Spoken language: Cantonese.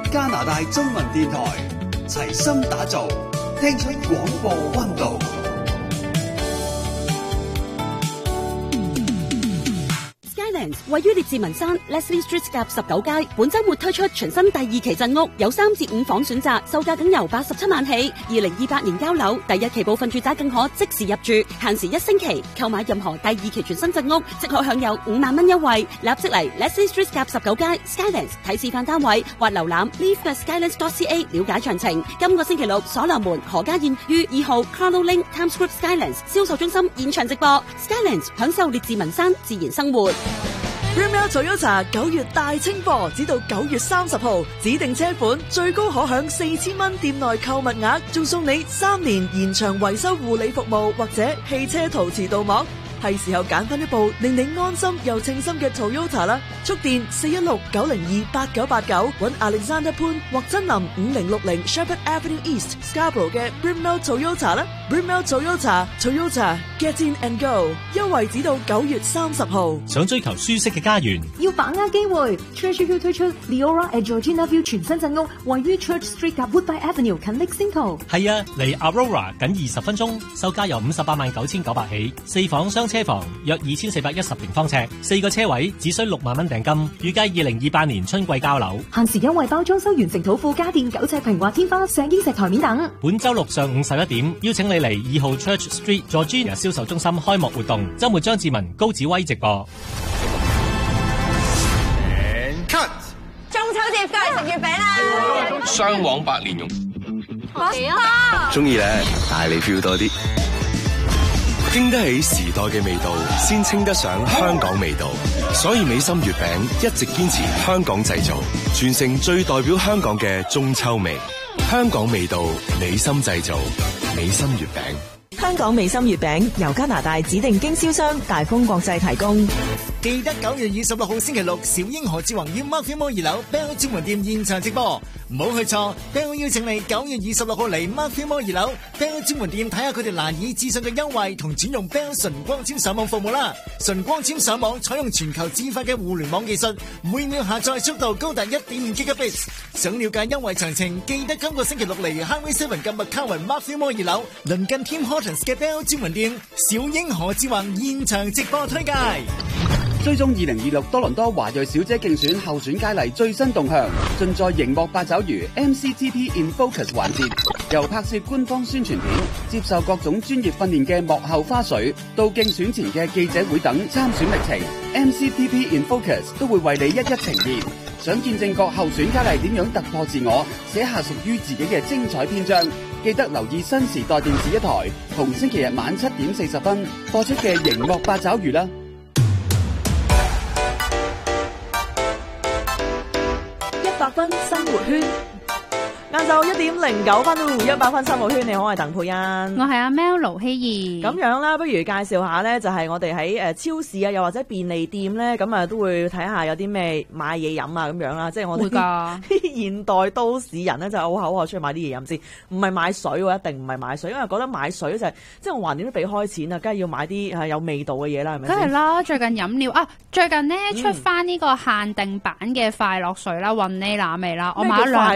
加拿大中文電台，齊心打造，聽出廣播溫度。 位於列治文山 Leslie Street 夾19街，本周末推出全新第2期鎮屋，有3至5房選擇，售價僅由87萬起。2028年交樓，第1期部分住宅更可即時入住，限時1星期。購買任何第2期全新鎮屋，即可享有5萬蚊優惠。立即嚟 Leslie Street 夾19街 Skylands 睇示範單位，或瀏覽 leave.skylands.ca 了解詳情。今個星期六，所羅門何家燕於2號 Carlo Link Times Square Skylands 銷售中心現場直播 Skylands， 享受列治文山自然生活。 Brimell Toyota 9月大清貨，直到9月30號，指定車款最高可享4000蚊店內購物額，仲送你3年延長維修護理服務或者汽車陶瓷鍍膜。係時候揀翻一部令你安心又稱心嘅 Toyota 啦！觸電416-902-8989，搵 Alexander 潘或真林5060 Shepherd Avenue East Scarborough 嘅 Brimell Toyota 啦。Brimell Toyota Get in and go， 優惠只到9月30號。 想追求舒適嘅家園， 要把握機會。Church View 推出 Leora at Georgina View 全新鎮屋，位於 Church Street 及 Woodbine Avenue 近 Lexington圖。 係啊，離 Aurora 僅20分鐘，售價由589900起，4房雙車房約2410平方尺，4個車位只需6萬蚊訂金，預計2028年春季交樓。 限時優惠包裝修完成土庫家電9尺平滑天花、石英石台面等。 本周六上午11點，邀請你嚟2號 Church Street Georgina 銷售中心開幕活動，周末張志文、高子威直播。 Cut！ 中秋節過嚟食月餅啦！ 雙黃白蓮蓉， 中意咧，帶你 feel 多啲。經得起時代嘅味道，先稱得上香港味道。所以美心月餅一直堅持香港製造，傳承最代表香港嘅中秋味。香港味道，美心製造，美心月餅。 香港美心月餅由加拿大指定經銷商大豐國際提供。 記得9月26號星期六，小英何志宏要 Mark Filmore 2樓 Bell 專門店現場直播，唔好去錯。Bell 邀請你9月26號嚟 Mark Filmore 2樓 Bell 專門店睇下佢哋難以置信嘅優惠同轉用 Bell 純光纖上網服務啦。純光纖上網採用全球自發嘅互聯網技術，每秒下載速度高達 1.5 Gigabits。想了解優惠詳情，記得今個星期六嚟 Highway 7及 McCowan Mark Filmore 2樓鄰近 Tim Hortons 嘅 Bell 專門店，小英何志宏現場直播推介。 追蹤2026多倫多華裔小姐競選候選佳麗最新動向，盡在熒幕八爪魚 MCTP in Focus 環節，由拍攝官方宣傳片、接受各種專業訓練嘅幕後花絮，到競選前嘅記者會等參選歷程 ，MCTP in Focus 都會為你一一呈現。想見證各候選佳麗點樣突破自我，寫下屬於自己嘅精彩篇章，記得留意新時代電視一台，同星期日晚7點40分播出嘅熒幕八爪魚啦。 100分生活圈，晏晝1點09分，100分生活圈，你好，我係鄧佩欣， 我係阿 Mel 盧希怡。 咁樣啦，不如介紹下咧，就係我哋喺超市啊，又或者便利店咧，咁啊都會睇下有啲咩買嘢飲啊咁樣啦，即係我哋啲現代都市人咧就好口渴出去買啲嘢飲先，唔係買水喎，一定唔係買水，因為覺得買水就係即係我橫掂都俾開錢啊，梗係要買啲有味道嘅嘢啦，係咪？ 梗係啦，最近飲料啊，最近咧出翻呢個限定版嘅快樂水啦，雲呢拿味啦，我買咗2